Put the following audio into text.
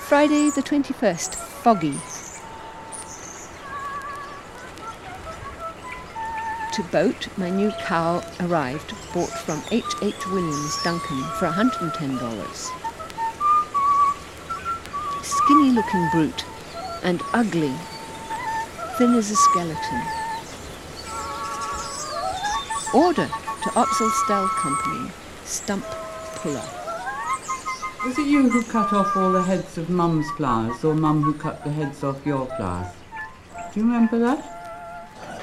Friday the 21st, foggy. To boat, my new cow arrived, bought from H.H. Williams, Duncan, for $110. Skinny looking brute, and ugly, thin as a skeleton. Order to Opsal Stell Company, stump puller. Was it you who cut off all the heads of Mum's flowers, or Mum who cut the heads off your flowers? Do you remember that?